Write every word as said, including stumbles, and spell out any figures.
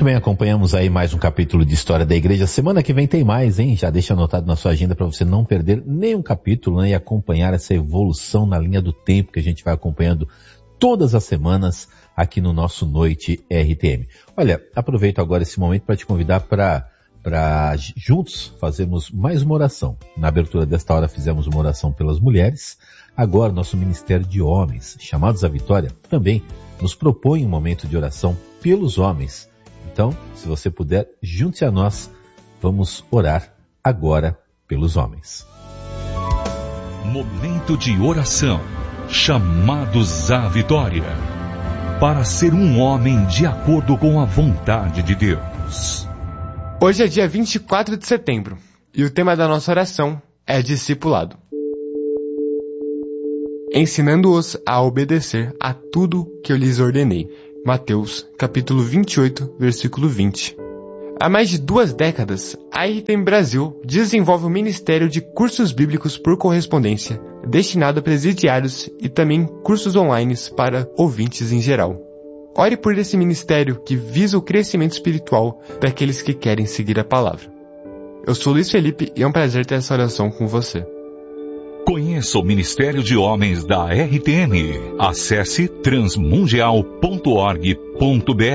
bem, acompanhamos aí mais um capítulo de História da Igreja. Semana que vem tem mais, hein? Já deixa anotado na sua agenda para você não perder nenhum capítulo, né? E acompanhar essa evolução na linha do tempo que a gente vai acompanhando todas as semanas aqui no nosso Noite R T M. Olha, aproveito agora esse momento para te convidar para para juntos fazermos mais uma oração. Na abertura desta hora fizemos uma oração pelas mulheres. Agora nosso Ministério de Homens, chamados à Vitória, também nos propõe um momento de oração pelos homens. Então, se você puder, junte-se a nós. Vamos orar agora pelos homens. Momento de oração. Chamados à Vitória. Para ser um homem de acordo com a vontade de Deus. Hoje é dia vinte e quatro de setembro e o tema da nossa oração é discipulado. Ensinando-os a obedecer a tudo que eu lhes ordenei. Mateus, capítulo vinte e oito, versículo vinte. Há mais de duas décadas, a R T M Brasil desenvolve o Ministério de Cursos Bíblicos por Correspondência, destinado a presidiários e também cursos online para ouvintes em geral. Ore por esse ministério que visa o crescimento espiritual daqueles que querem seguir a palavra. Eu sou Luiz Felipe e é um prazer ter essa oração com você. Conheça o Ministério de Homens da R T M. Acesse transmundial ponto org ponto br.